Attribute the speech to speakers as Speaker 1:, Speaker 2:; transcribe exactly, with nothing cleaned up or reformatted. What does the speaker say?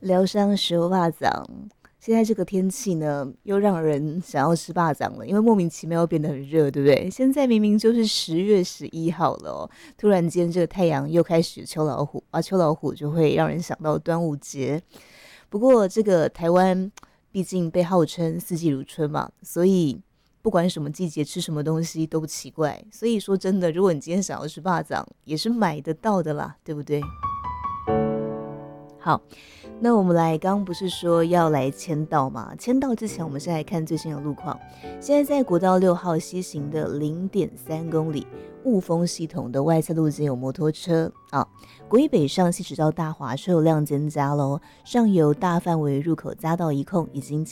Speaker 1: 疗伤食肉霸掌，现在这个天气呢，又让人想要吃霸掌了，因为莫名其妙又变得很热，对不对？现在明明就是十月十一号了哦，突然间这个太阳又开始秋老虎啊，秋老虎就会让人想到端午节。不过这个台湾毕竟被号称四季如春嘛，所以不管什么季节吃什么东西都不奇怪。所以说真的，如果你今天想要吃霸掌，也是买得到的啦，对不对？好，那我们来，刚刚不是说要来签到吗？签到之前，我们先来看最新的路况。现在在国道六号西行的零点三公里，雾峰系统的外侧路径有摩托车啊。国一北上西直到大华车流量增加喽，上游大范围入口匝道一控已经